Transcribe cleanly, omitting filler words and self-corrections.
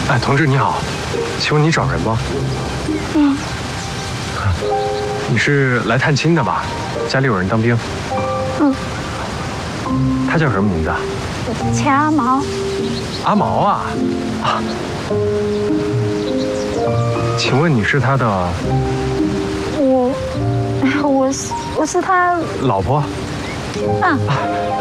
哎，同志你好，请问你找人吗？ 嗯， 你是来探亲的吧？家里有人当兵。 嗯。 他叫什么名字啊？ 钱阿毛。 阿毛啊。啊。请问你是他的？ 我是他老婆。 嗯。